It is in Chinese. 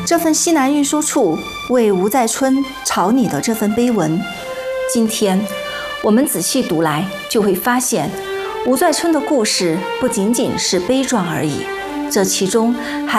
这份西南运输处为吴在春草拟的这份碑文，今天我们仔细读来，就会发现吴在春的故事不仅仅是悲壮而已，这其中还